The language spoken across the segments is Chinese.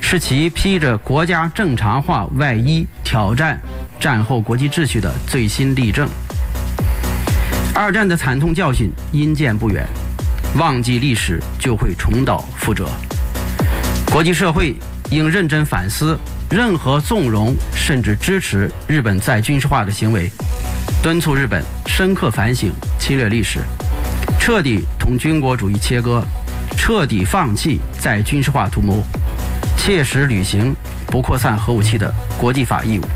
是其披着国家正常化外衣挑战战后国际秩序的最新例证。二战的惨痛教训因见不远，忘记历史就会重蹈覆辙。国际社会应认真反思任何纵容甚至支持日本再军事化的行为，敦促日本深刻反省侵略历史，彻底同军国主义切割，彻底放弃再军事化图谋，切实履行不扩散核武器的国际法义务。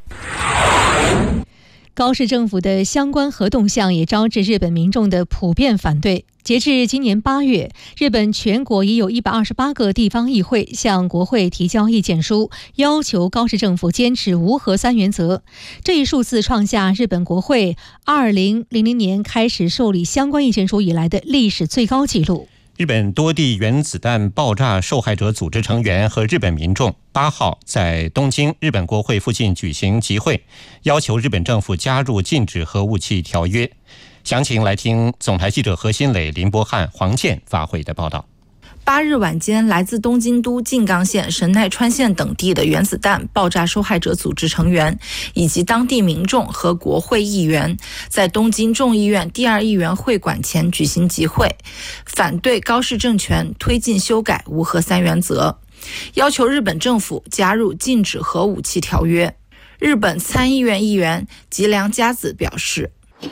高市政府的相关核动向也招致日本民众的普遍反对。截至今年8月，日本全国已有128个地方议会向国会提交意见书，要求高市政府坚持无核三原则。这一数字创下日本国会2000年开始受理相关意见书以来的历史最高纪录。 日本多地原子弹爆炸受害者组织成员和日本民众8号在东京日本国会附近举行集会，要求日本政府加入禁止核武器条约。详情来听总台记者何新磊、林伯汉、黄健发回的报道。 8日晚间，来自东京都静冈县、神奈川县等地的原子弹爆炸受害者组织成员以及当地民众和国会议员在东京众议院第2议员会馆前举行集会，反对高市政权推进修改无核三原则，要求日本政府加入禁止核武器条约。日本参议院议员吉良佳子表示，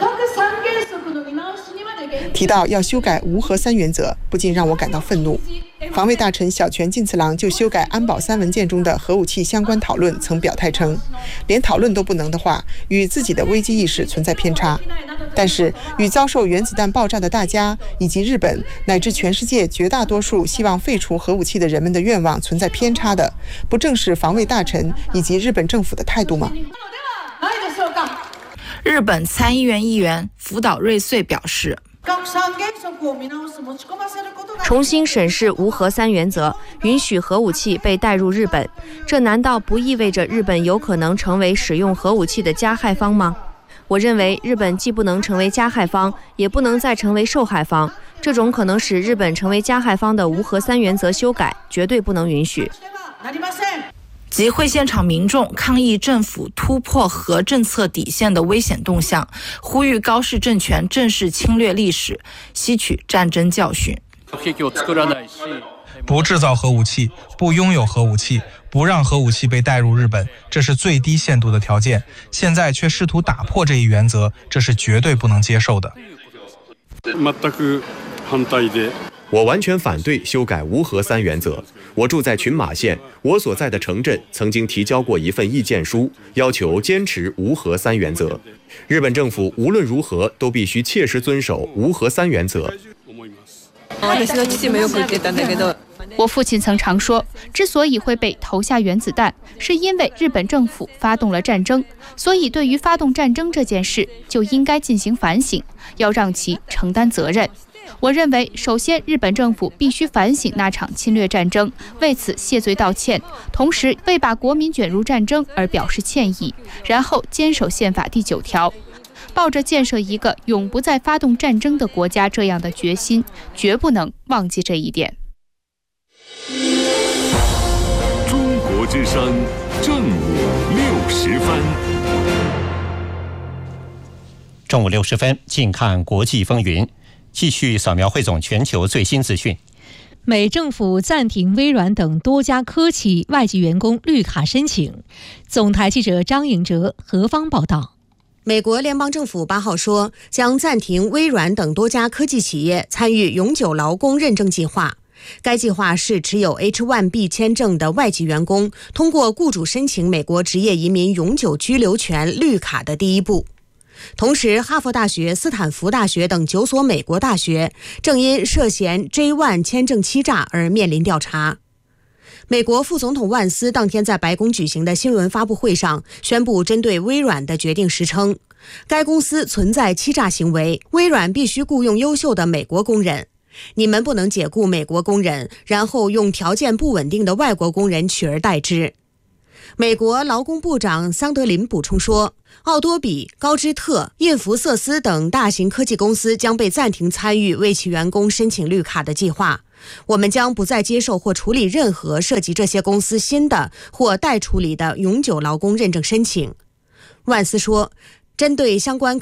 提到要修改无核三原则，不禁让我感到愤怒。防卫大臣小泉进次郎就修改安保3文件中的核武器相关讨论曾表态称，连讨论都不能的话，与自己的危机意识存在偏差。但是与遭受原子弹爆炸的大家以及日本乃至全世界绝大多数希望废除核武器的人们的愿望存在偏差的，不正是防卫大臣以及日本政府的态度吗？ 日本参议院议员福岛瑞穗表示， 重新审视无核三原则，允许核武器被带入日本，这难道不意味着日本有可能成为使用核武器的加害方吗？我认为日本既不能成为加害方，也不能再成为受害方，这种可能使日本成为加害方的无核三原则修改绝对不能允许。 集会现场民众抗议政府突破核政策底线的危险动向，呼吁高市政权正视侵略历史，吸取战争教训。 不制造核武器，不拥有核武器，不让核武器被带入日本，这是最低限度的条件。现在却试图打破这一原则，这是绝对不能接受的。 我完全反对修改无核三原则。我住在群马县，我所在的城镇曾经提交过一份意见书，要求坚持无核三原则。日本政府无论如何都必须切实遵守无核三原则。 我父亲曾常说，之所以会被投下原子弹，是因为日本政府发动了战争，所以对于发动战争这件事就应该进行反省，要让其承担责任。我认为，首先日本政府必须反省那场侵略战争，为此谢罪道歉，同时为把国民卷入战争而表示歉意，然后坚守宪法第9条，抱着建设一个永不再发动战争的国家这样的决心，绝不能忘记这一点。 中国之声正午60分。 正午60分，近看国际风云。继续扫描汇总全球最新资讯。 美政府暂停微软等多家科企外籍员工绿卡申请。总台记者张颖哲、何方报道。 美国联邦政府8号说，将暂停微软等多家科技企业参与永久劳工认证计划。该计划是持有 H-1B 签证的外籍员工通过雇主申请美国职业移民永久居留权绿卡的第一步。同时，哈佛大学、斯坦福大学等9所美国大学正因涉嫌 J-1 签证欺诈而面临调查。美国副总统万斯当天在白宫举行的新闻发布会上宣布，针对微软的决定时称，该公司存在欺诈行为，微软必须雇佣优秀的美国工人。你们不能解雇美国工人，然后用条件不稳定的外国工人取而代之。美国劳工部长桑德林补充说，奥多比、高知特、印福瑟斯等大型科技公司将被暂停参与为其员工申请绿卡的计划， 我们将不再接受或处理任何涉及这些公司新的或待处理的永久劳工认证申请。万斯说，针对相关